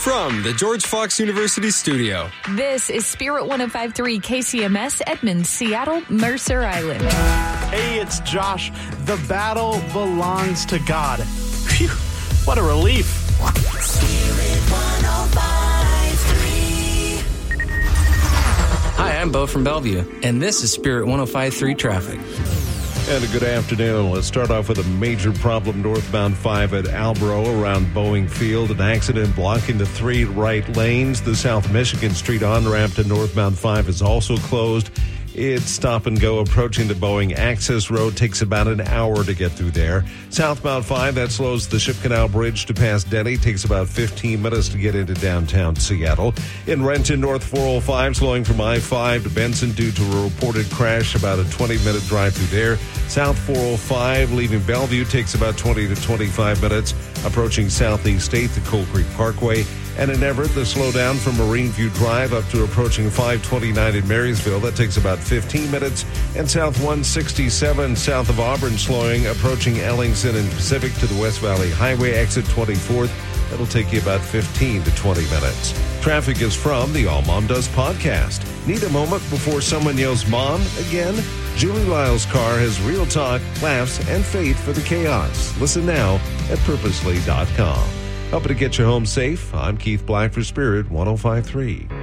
From the George Fox University studio. This is Spirit 105.3 KCMS, Edmond, Seattle, Mercer Island. Hey, it's Josh. The battle belongs to God. Phew, what a relief. Spirit 105.3. Hi, I'm Bo from Bellevue, and this is Spirit 105.3 Traffic. And a good afternoon. Let's start off with a major problem northbound 5 at Albro around Boeing Field. An accident blocking the 3 right lanes. The South Michigan Street on-ramp to northbound 5 is also closed. It's stop and go approaching the Boeing Access Road. Takes about an hour to get through there. Southbound 5, that slows the Ship Canal Bridge to past Denny. Takes about 15 minutes to get into downtown Seattle. In Renton, North 405, slowing from I-5 to Benson due to a reported crash. About a 20-minute drive through there. South 405, leaving Bellevue, takes about 20 to 25 minutes. Approaching Southeast State to Coal Creek Parkway. And in Everett, the slowdown from Marine View Drive up to approaching 529 in Marysville. That takes about 15 minutes. And South 167 south of Auburn slowing, approaching Ellingson and Pacific to the West Valley Highway, exit 24th. That'll take you about 15 to 20 minutes. Traffic is from the All Mom Does podcast. Need a moment before someone yells Mom again? Julie Lyle's car has real talk, laughs, and faith for the chaos. Listen now at purposely.com. Helping to get you home safe, I'm Keith Black for Spirit 105.3.